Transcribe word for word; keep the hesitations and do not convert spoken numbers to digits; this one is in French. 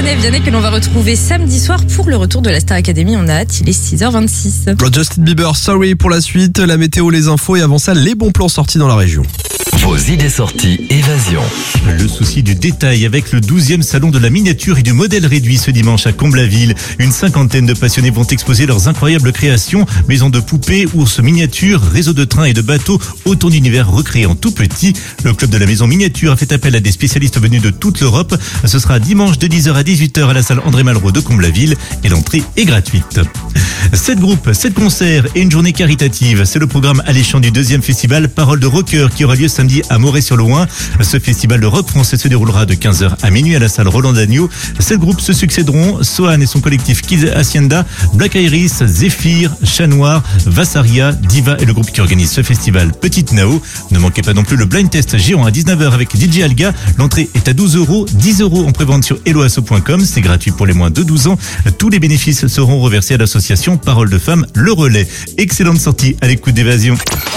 Vianney, Vianney que l'on va retrouver samedi soir pour le retour de la Star Academy. On a hâte, il est six heures vingt-six. Justin Bieber, Sorry pour la suite, la météo, les infos et avant ça, les bons plans sortis dans la région. Vos idées sorties Évasion. Le souci du détail avec le douzième salon de la miniature et du modèle réduit ce dimanche à Comble-la-Ville. Une cinquantaine de passionnés vont exposer leurs incroyables créations, maisons de poupées, ours miniatures, réseaux de trains et de bateaux, autant d'univers recréés en tout petit. Le club de la maison miniature a fait appel à des spécialistes venus de toute l'Europe. Ce sera dimanche de dix heures à dix-huit heures à la salle André Malraux de Comble-la-Ville et l'entrée est gratuite. Sept groupes, sept concerts et une journée caritative. C'est le programme alléchant du deuxième festival Parole de Rocker qui aura lieu samedi à Moret-sur-Loing. Ce festival de rock français se déroulera de quinze heures à minuit à la salle Roland Dagneau. Sept groupes se succéderont: Sohan et son collectif Kids Hacienda, Black Iris, Zephyr, Chat Noir, Vassaria, Diva et le groupe qui organise ce festival Petite Nao. Ne manquez pas non plus le blind test géant à dix-neuf heures avec D J Alga. L'entrée est à douze euros, dix euros en prévente sur helloasso point com. C'est gratuit pour les moins de douze ans. Tous les bénéfices seront reversés à l'association Parole de Femmes Le Relais. Excellente sortie à l'écoute d'Évasion.